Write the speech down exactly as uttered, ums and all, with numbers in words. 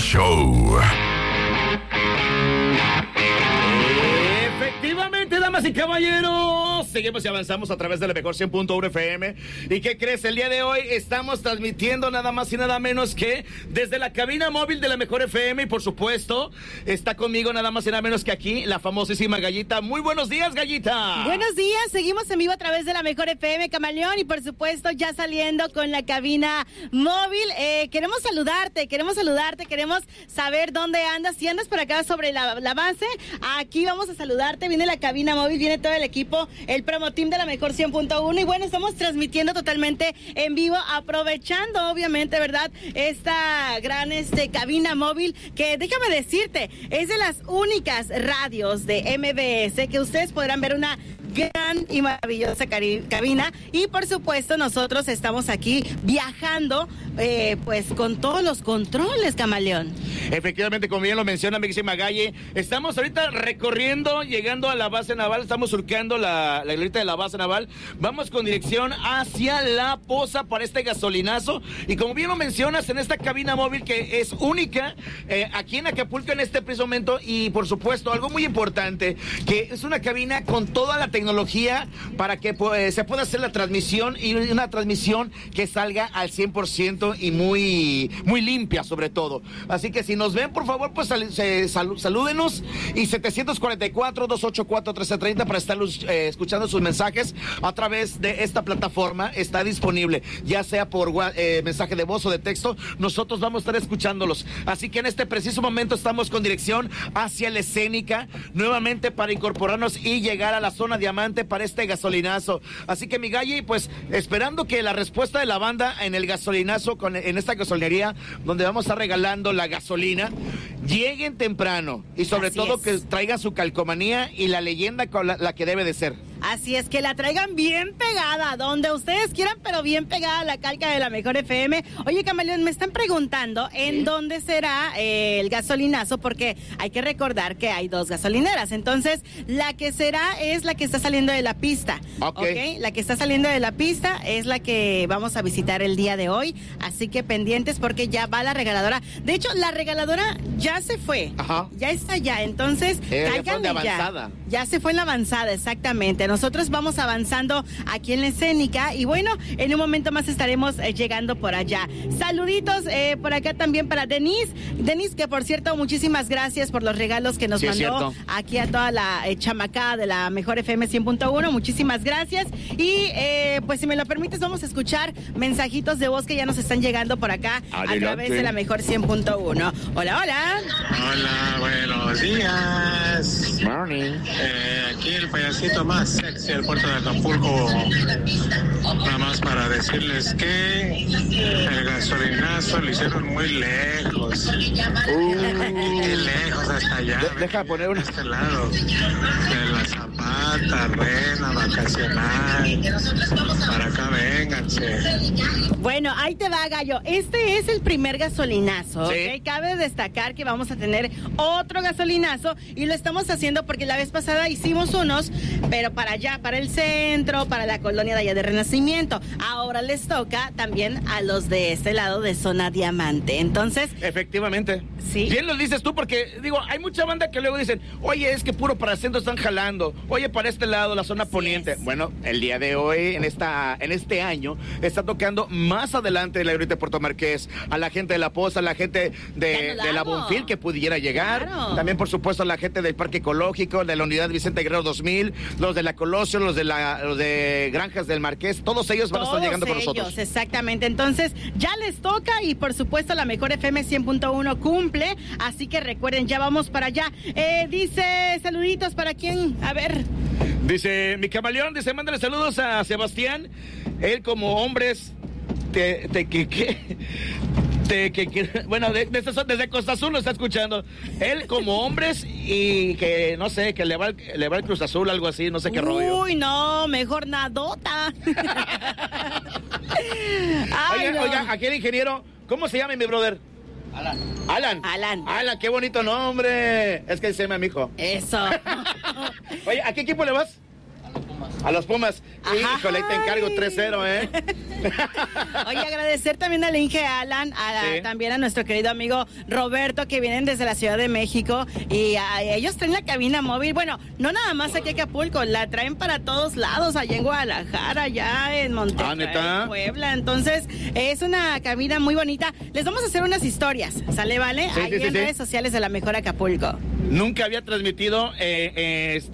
Show. Efectivamente, damas y caballeros, seguimos y avanzamos a través de la mejor cien punto uno F M. ¿Y qué crees? El día de hoy estamos transmitiendo nada más y nada menos que desde la cabina móvil de la mejor F M. Y por supuesto, está conmigo nada más y nada menos que aquí la famosísima Gallita. Muy buenos días, Gallita. Buenos días, seguimos en vivo a través de la mejor F M, Camaleón. Y por supuesto, ya saliendo con la cabina móvil. Eh, queremos saludarte, queremos saludarte, queremos saber dónde andas. Si andas por acá sobre la, la base, aquí vamos a saludarte. Viene la cabina móvil, viene todo el equipo, el promo team de la mejor cien punto uno. Y bueno, estamos transmitiendo totalmente en vivo, aprovechando obviamente, ¿verdad? Esta gran este, cabina móvil que, déjame decirte, es de las únicas radios de M B S que ustedes podrán ver una gran y maravillosa cabina. Y por supuesto nosotros estamos aquí viajando eh, pues con todos los controles, Camaleón. Efectivamente, como bien lo menciona Mixi Magalle, estamos ahorita recorriendo, llegando a la base naval, estamos surcando la, la glorieta de la base naval, vamos con dirección hacia La Poza para este gasolinazo. Y como bien lo mencionas, en esta cabina móvil que es única eh, aquí en Acapulco en este preciso momento. Y por supuesto, algo muy importante, que es una cabina con toda la tecnología para que pues, se pueda hacer la transmisión, y una transmisión que salga al cien por ciento y muy, muy limpia sobre todo. Así que si nos ven, por favor, pues sal, se, sal, salúdenos. Y setecientos cuarenta y cuatro, doscientos ochenta y cuatro, trece treinta para estar eh, escuchando sus mensajes a través de esta plataforma. Está disponible, ya sea por eh, mensaje de voz o de texto. Nosotros vamos a estar escuchándolos. Así que en este preciso momento estamos con dirección hacia la escénica, nuevamente para incorporarnos y llegar a la zona diamante para este gasolinazo. Así que mi Galli, pues esperando que la respuesta de la banda en el gasolinazo, con, en esta gasolinería donde vamos a estar regalando la gasolina, lleguen temprano y sobre Así todo es. que traigan su calcomanía y la leyenda con la, la que debe de ser. Así es, que la traigan bien pegada, donde ustedes quieran, pero bien pegada la calca de la mejor F M. Oye, Camaleón, me están preguntando en ¿Sí? dónde será eh, el gasolinazo, porque hay que recordar que hay dos gasolineras. Entonces, la que será es la que está saliendo de la pista. Ok. ¿Okay? La que está saliendo de la pista es la que vamos a visitar el día de hoy. Así que pendientes, porque ya va la regaladora. De hecho, la regaladora ya se fue. Ajá. Ya está allá. Entonces, eh, cáiganle ya. ya. Ya se fue en la avanzada, exactamente. Nosotros vamos avanzando aquí en la escénica y bueno, en un momento más estaremos eh, llegando por allá. Saluditos eh, por acá también para Denise. Denise, que por cierto, muchísimas gracias por los regalos que nos sí, mandó aquí a toda la eh, chamacada de la mejor F M cien punto uno. Muchísimas gracias. Y eh, pues si me lo permites, vamos a escuchar mensajitos de voz que ya nos están llegando por acá Adelante. a través de la mejor cien punto uno. Hola, hola. Hola, buenos días. Morning. Eh, aquí el payasito más sexy del puerto de Acapulco. Nada más para decirles que el gasolinazo lo hicieron muy lejos. Uh, Qué lejos hasta allá. De, deja poner un... este lado. De la Zapata, Rena, Vacacional. Para acá, vénganse. Bueno, ahí te va, Gallo. Este es el primer gasolinazo, ¿sí? ¿Ok? Cabe destacar que vamos a tener otro gasolinazo y lo estamos haciendo porque la vez pasada hicimos unos, pero para allá, para el centro, para la colonia de allá de Renacimiento. Ahora les toca también a los de este lado de zona diamante. Entonces... Efectivamente. Sí. Bien lo dices tú, porque, digo, hay mucha banda que luego dicen, oye, es que puro para el centro están jalando, oye, para este lado, la zona Así poniente. Es. Bueno, el día de hoy, en esta en este año, está tocando más adelante de la glorieta de Puerto Marqués, a la gente de La Poza, a la gente de, de la Bonfil que pudiera llegar, claro. También, por supuesto, a la gente del Parque Ecológico, de la Unidad Vicente Guerrero dos mil, los de la Colosio, los de la los de Granjas del Marqués, todos ellos van todos a estar llegando ellos, con nosotros. Exactamente, entonces ya les toca y por supuesto la mejor F M cien punto uno cumple, así que recuerden, ya vamos para allá. Eh, dice, saluditos para quién, a ver. Dice, mi camaleón, dice, mándale saludos a Sebastián, él como hombres, te, te, que, que, te, que, que bueno, de, de, desde Costa Azul lo está escuchando, él como hombres y que, no sé, que le va, le va el Cruz Azul, algo así, no sé qué Uy, rollo. Uy, no, mejor nadota. Ay, oiga, no. oiga, aquí el ingeniero, ¿cómo se llama mi brother? Alan. Alan. Alan. Alan, qué bonito nombre. Es que se llama mi hijo. Eso. Oye, ¿a qué equipo le vas? A los Pumas. A los Pumas. Ajá. Híjole, te encargo tres cero, ¿eh? Oye, agradecer también al Inge Alan, a la, sí. también a nuestro querido amigo Roberto, que vienen desde la Ciudad de México, y a, ellos traen la cabina móvil. Bueno, no nada más aquí en Acapulco, la traen para todos lados, allá en Guadalajara, allá en Monterrey, ah, ¿neta? Puebla. Entonces, es una cabina muy bonita. Les vamos a hacer unas historias, ¿sale, vale? Sí, Ahí sí, sí, en sí. redes sociales de La Mejor Acapulco. Nunca había transmitido eh, eh,